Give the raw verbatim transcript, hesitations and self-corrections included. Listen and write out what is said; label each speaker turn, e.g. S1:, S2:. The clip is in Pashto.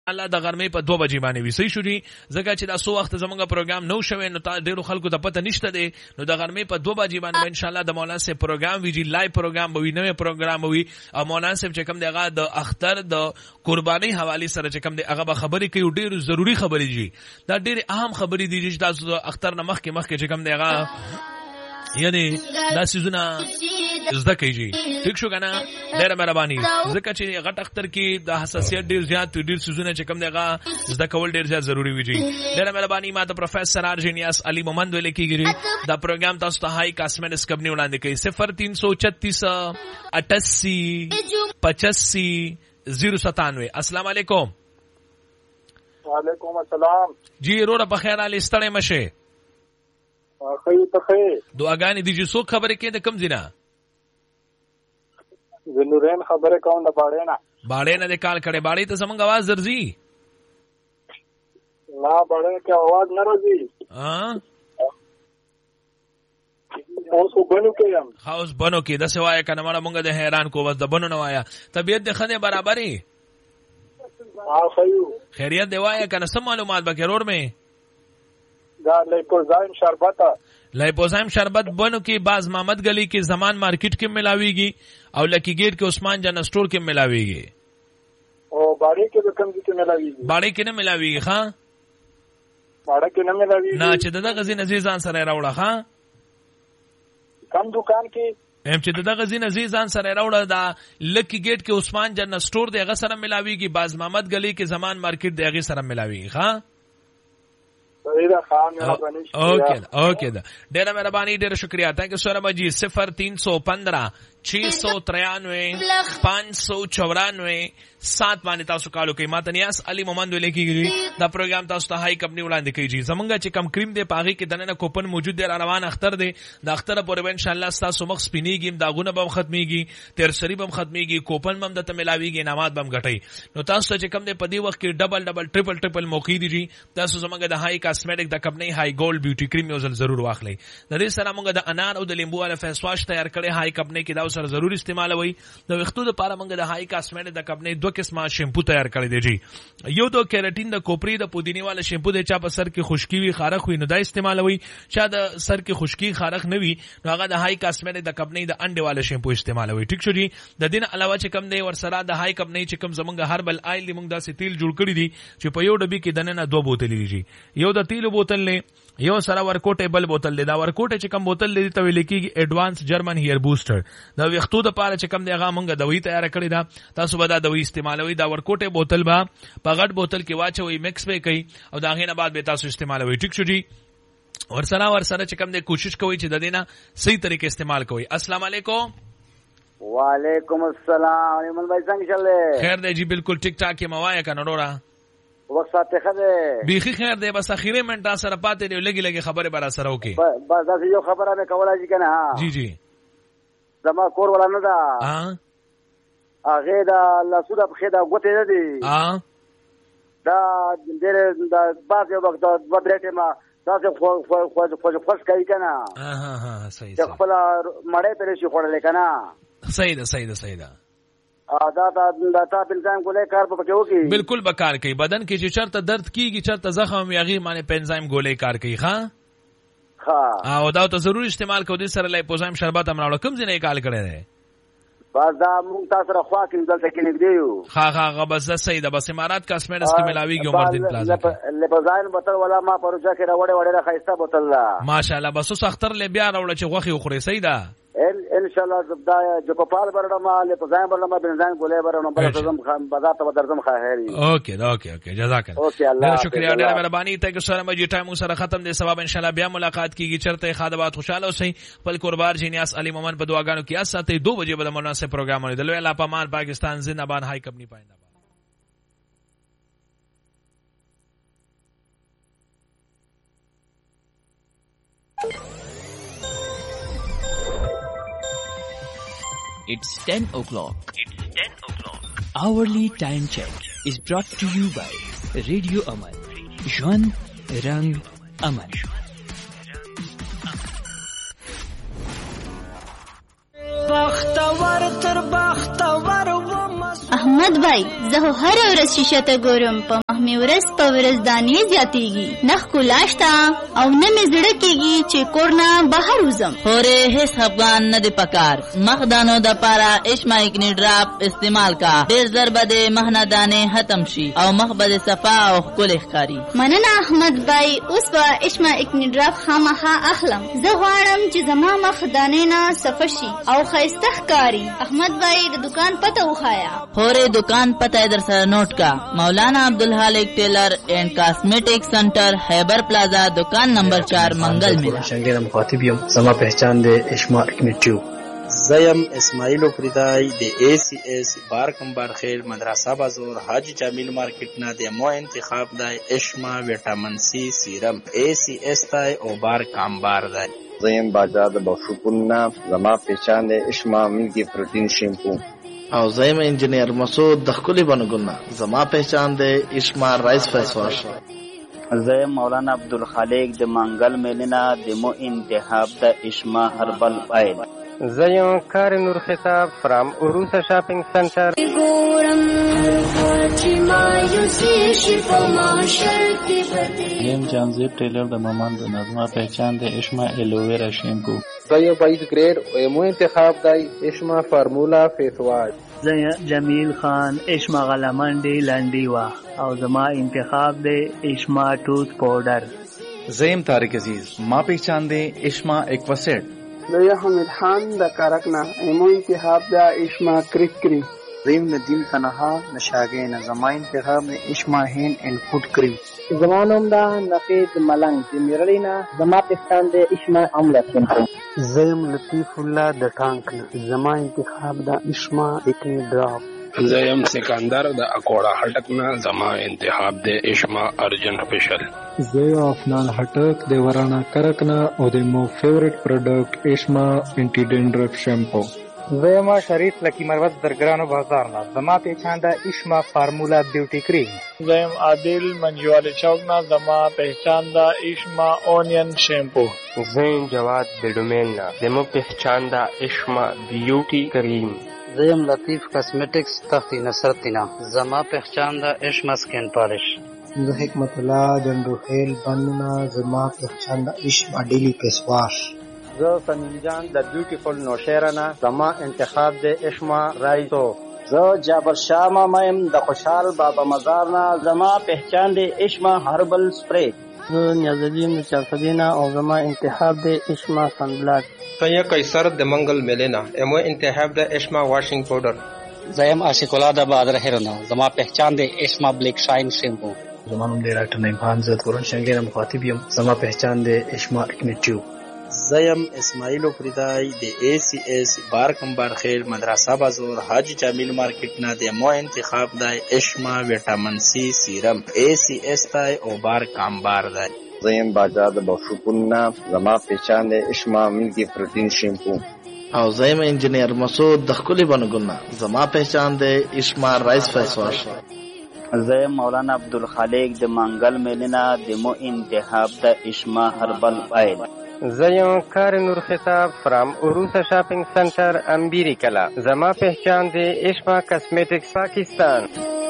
S1: الله د غرمې په دوه بجې باندې وي. صحیح شو جی؟ ځکه چې دا سو وخت زمونږ پروګرام نو شوی نو ډیرو خلکو ته پته نشته دی. نو د غرمې په دوه بجې باندې ان شاء الله د مولانا صاحب پروګرام وی جی، لایو پروګرام وي، نوې پروګرام وي. او مولانا صاحب چې کوم دی هغه د اختر د قرباني حواله سره چې کوم دی هغه به خبرې کوي، ډیر ضروری خبرې دي. دا ډیر اهم خبرې دي چې تاسو د اختر نه مخکې مخکې چې کوم دی هغه یعنی دا سيزونه زده کوي. ٹھیک شو کنه؟ ډیره مهرباني. ځکه چې غټ اختر کې د حساسیت ډیر زیات ډیر سيزونه چې کوم دیغه زده کول ډیر زیات ضروری وي. ډیره مهرباني. ما ته پروفیسور ارجنیاس علي محمد ویل کیږي. دا پروګرام تاسو ته هاي کاسمیټکس کمپنی وړاندې کوي. صفر تین سو چھتیس اٹھاسی پچاسی زیرو ستانوے. السلام علیکم.
S2: وعلیکم السلام.
S1: جی روړه په خیر علي ستړی مشه.
S2: خیر ته خیر.
S1: دعاګانې دي چې څوک خبرې کوي د کم ځنا؟
S2: زنورین خبره کوم د باړې نه.
S1: باړې نه د کال کړي. باړې ته زمونږ आवाज درځي؟
S2: لا باړې کې आवाज نه راځي.
S1: ها
S2: اوس وبنو کې یم.
S1: هاوس بنو کې د سوای کنه مړه مونږ د حیران کو بس د بنو نه وایا. طبيعت د خنه برابرې؟
S2: ها خیو.
S1: خیریت دی وایا کنه سم معلومات به ضرور مې.
S2: دا لیپوزایم شربت
S1: لیپوزایم شربت بنو کې باز محمد گلی کې زمان مارکیټ کې ملاويږي او لکی گیټ کې عثمان جان سٹور کې ملاويږي.
S2: او باړې کې به کم کې ملاويږي؟
S1: باړې کې نه ملاويږي. ها
S2: باړې کې نه ملاويږي.
S1: نه چې دغه غزين عزیزان سره راوړه. ها
S2: کم دکان کې
S1: هم چې دغه غزين عزیزان سره راوړه دا لکی گیټ کې عثمان جان سٹور دغه سره ملاويږي. باز محمد گلی کې زمان مارکیټ دغه سره ملاويږي. ها اوکے اوکے ډیره مهرباني. ډیره شکریہ. تھینک یو سو مچ جی. صفر تین سو پندرہ چھ سو ترانوے پانچ سو چورانوے سات باندې تاسو کالو کوي. ماته نیاس علي محمد ویل کیږي. دا پروګرام تاسو ته هاي کمپنی وړاندې کوي. زمونږ چې کم کریم دی پاغي کې دنه کوپن موجود دی. روان اختر دی. د اختر پورې ان شاء الله تاسو مخ سپینیږي، داغونه به ختميږي، تیر سری به ختميږي، کوپن بم د تملاويږي، انعامات بم غټي. نو تاسو چې کم دی په دې وخت کې ډبل ډبل ټریپل ټریپل موقع دي. تاسو زمونږ د هاي کاسمیټک د کمپنی هاي ګولډ بیوټي کریم یو ځل ضرور واخلئ. د دې سره موږ د انار او د لیمبو والا فیس واش تیار کړي. هاي کمپنی کې دا سره ضرور استعمال وي. د وختو لپاره موږ د هاي کاسمیټک د کمپنی دوه قسمه شیمپو تیار کړی دی جی. یو د کیراټین د کوپری د پودینی والا شیمپو د چا په سر کې خشکی وي، خارخ وي، نو دا استعمال وي. چا د سر کې خشکی خارخ نه وي نو هغه د هاي کاسمیټک د کمپنی د انډه والا شیمپو استعمال وي. ٹھیک شو جی. د دین علاوه چې کم دی ورسره د هاي کمپنی چې کم زمونږ هربل آیل دی موږ دا سي تیل جوړ کړی دي چې په یو ډبي کې دنه دوه بوتلې دي. یو د تیل بوتل نه یو سره ورکوټه بل بوتل دی. دا ورکوټه چې کم بوتل دی ته ویل کېږي ایڈوانس جرمن هیر بوستر. دا وختو د پاره چې کم دی هغه موږ دوی تیار کړی دا. تاسو به دا دوی استعمالوي. دا ورکوټه بوتل با په غټ بوتل کې واچوي، مکس به کوي او دا غینه بعد به تاسو استعمالوي. ٹھیک شو جی. ورسره ورسره چې کم دی کوشش کوي چې د دینه صحیح طریقې استعمال کوي. السلام علیکم.
S3: وعلیکم السلام. ایمن بھائی څنګه چلے؟
S1: خیر دی جی بالکل ٹھیک ٹھاک. ما وایا کنه ډورا
S3: وخت ساته خده
S1: بیخي خیر دی. بس اخیری منټه سره پاتې دی. لګي لګي خبره برا سره وکي.
S3: بس دا یو خبره مې کوله چې کنه. ها
S1: جی جی.
S3: زما کور ولا نه دا.
S1: ها
S3: هغه دا لاسونه په خېدا غوته نه دي.
S1: ها
S3: دا ډېر دا باز یو وخت د ودرېټه ما تاسو خو خو خو خو کوي کنه.
S1: ها ها ها صحیح
S3: صحیح. خپل مړې پرې شي خورلې کنه.
S1: صحیح ده صحیح ده صحیح ده.
S3: دا دا دا تا پنځایم ګولې کار په کې وکي.
S1: بالکل بکار کوي. بدن کې چې چرته درد کیږي، چرته زخم یغي معنی پنځایم ګولې کار کوي. ها ها او دا ته ضرور استعمال کو. دې سره لیپوزایم شربت امراوله کوم ځای نه کال کړی دی.
S3: بس دا مونږ تاسو را خوا کې دلته کې نږدې یو.
S1: ها ها غبز صحیح ده. بس امارات کاسمیټکس کې ملاويږي عمر دین پلازا کې.
S3: لیپوزایم بوتل ولا ما پروژه کې راوړې وړې خایسته بوتل لا
S1: ماشاءالله. بس اوس اختر له بیا راوړل چې غوخي خوري. صحیح ده
S3: ان شاء الله. زبدا جو په پال برډما لیپوزایم برډما بنزایم ګولې برډما بل تزم خان بازار ته درځم خاهري.
S1: اوکے اوکے اوکے جزاک الله.
S3: اوکے الله
S1: شکریہ. ډېر مهرباني. ته که سره مجي ټایم سره ختم دي. ثواب ان شاء الله بیا ملاقات کیږي. چرته خادمات خوشاله اوسئ. خپل قربان جنیاس علي محمد په دعاګانو کې اساته دو بجې به مناسب پروګرام ولې دلوي الله پامان پاکستان زنده‌باد. هاي کمپنی پاینده.
S4: It's ten o'clock. It's ten o'clock. Hourly time check is brought to you by Radio Aman. Jwan Rang Aman. Bakhtavar tar bakhtavar wa
S5: احمد بھائی زه هر ورځ شیشه ته ګورم په مخ مې ورځ په ورځ دانې زیاتېږي نه ښکلا شته او نه مې زړه کېږي چې کور نه بهر وځم.
S6: هورې هیڅ افغان نه دی پکار مخ دانو د پاره اشما اکنی ډراپ استعمال کا ډېر زر به د مخ نه دانې ختم شي او مخ به د صفا او ښکلی ښکاري.
S5: مننه احمد بھائی اوس به اشما اکنی ډراپ خامخا اخلم. زه غواړم چې زما مخ دانې نه صفا شي او ښایسته ښکاري. احمد بھائی د دکان پته وښایه.
S6: هورې دکان پته در سره نوٹ کا مولانا عبدالخالق ٹیلر اینڈ کاسمیٹک سنٹر خیبر پلازا دکان نمبر چار منگل میرا.
S7: شنگیر مخاطب یم زما پہچان دے اشما اکنی ټیوب. زیم اسماعیل فریدای د ای سی ایس بار کمبار خیل مدرسه بازار حاجی جمیل مارکیٹ نه د مو انتخاب دای اشما ویټامین سی سیرم ای سی ایس تای او بار کمبار دای.
S8: زیم باجا د بشپون نه زما پہچان دے اشما ملکی پروتین شیمپو.
S9: او زیم انجینیر مسعود د ښکلي بڼګونه زما پہچان دی اشما رایس فیس واش.
S10: زیم مولانا عبدالخالق د منګل میلینا د مو انتخاب د اشما هربل آیل.
S11: زیم کار نور خطاب فرام عروسه شاپینګ سنټر.
S12: زیم جانزیب ټیلر د مامان د نظما پہچان د اشما الوویرا شیمپو.
S11: زیم بایز گرید مو انتخاب دی اشما فارمولا فیس واش.
S13: زیم جمیل خان اشما غلمنډي لنډیوا او زما انتخاب دی اشما ټوث پاوډر.
S14: زیم طارق عزیز ما پہچان دی اشما ایکواسیډ.
S15: زیم حمید خان د کارکنا ایمو انتخاب دا اشما کریک کری.
S16: زیم ندیم تنها نشاگین زما انتخاب دا اشما هین اینڈ فوڈ کریم.
S17: زمانوم دا نقید ملنگ زمیرلینا زما پہچان دا اشما عملت شمپو.
S18: زیم لطیف اللہ د ټانکنا زما انتخاب دا اشما اکنی ډراپ.
S19: زیم سکندر د اکوڑا هټکنا زما انتخاب د اشما ارجن فیشل.
S20: زیم افنان هټک د ورانا کرکنا او د مو فیورٹ پروډکټ اشما انټی ډینډرف شیمپو.
S21: زیم شریف لکی مروت درگرانو بازار نا زما پہچان دا اشما فارمولا بیوٹی کریم.
S22: زیم عادل منجوالی چوکنا زما پہچان دا اشما اونین شیمپو.
S23: زیم جواد بیڈومین نا زما پہچان دا اشما بیوٹی کریم.
S24: زیم لطیف کاسمیٹکس تختی نصرتینا زما پہچان دا اشما سکین پالش.
S25: زه حکمت الله جنډو خیل بننا زما پہچان دا اشما ډیلی فیس واش.
S21: زه سمیم جان د بیوټیفل نوشیرنا زما انتخاب د اشما رایسو.
S10: زه جابر شاه مامایم د خوشحال بابا مزار نه زما پہچان د اشما هربل سپری.
S25: زه نیازالدین چافدینا او زما انتخاب د اشما سن بلاک.
S11: سیا قیصر د منګل میلینا امو انتخاب د اشما واشنګ پاوډر.
S24: زیم عاشق الله د بادر هرنا زما پہچان د اشما بلیک شاین شیمپو.
S7: زمانوم دی ډاکټر نعیم خان زه تورن شنگیر مخاطب یم زما پہچان د اشما اکنی ټیوب. زیم اسماعیل فریدای د ای سی ایس بار کمبار خیل مدرسه بازار حاجی جمیل مارکیٹ نه د مو انتخاب دای اشما ویټامین سی سیرم ای سی ایس تای او بار کمبار دای.
S8: زیم باجا د بشپون نه زما پہچان دے اشما ملکی پروتین شیمپو.
S9: او زیم انجینیر مسعود د ښکلي بڼګونه زما پہچان دی اشما رایس فیس واش.
S10: زیم مولانا عبدالخالق د منګل میلینا د مو انتخاب د اشما هربل آیل.
S11: زیم کار نور خطاب فرام عروسه شاپینګ سنټر امبیری کلا زما پہچان دی اشما کاسمیټکس پاکستان.